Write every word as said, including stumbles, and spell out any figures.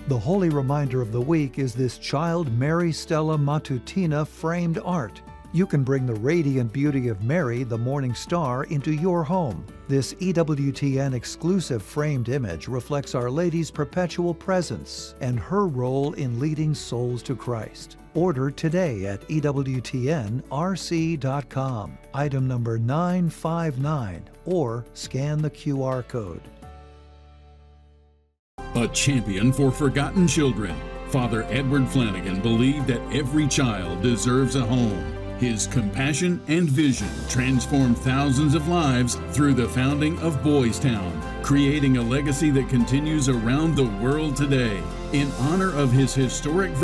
The holy reminder of the week is this Child Mary Stella Matutina framed art. You can bring the radiant beauty of Mary, the morning star, into your home. This E W T N exclusive framed image reflects Our Lady's perpetual presence and her role in leading souls to Christ. Order today at E W T N R C dot com, item number nine five nine, or scan the Q R code. A champion for forgotten children, Father Edward Flanagan believed that every child deserves a home. His compassion and vision transformed thousands of lives through the founding of Boys Town, creating a legacy that continues around the world today. In honor of his historic